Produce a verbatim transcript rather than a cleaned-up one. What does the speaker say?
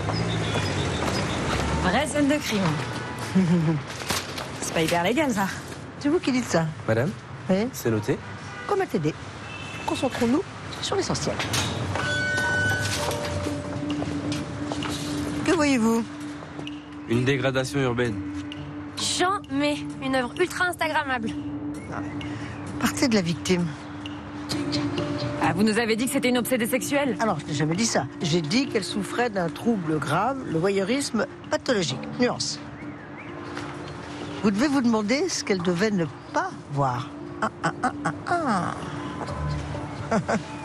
Vraie scène de crime. C'est pas hyper légal, ça. C'est vous qui dites ça. Madame, Oui. c'est noté. Comme à T D. Concentrons-nous sur l'essentiel. Que voyez-vous? Une dégradation urbaine. Jean, mais une œuvre ultra instagrammable. Partez de la victime. Ah, vous nous avez dit que c'était une obsédée sexuelle. Alors, je n'ai jamais dit ça. J'ai dit qu'elle souffrait d'un trouble grave, le voyeurisme pathologique. Nuance. Vous devez vous demander ce qu'elle devait ne pas voir. Ah, ah, ah, ah, ah.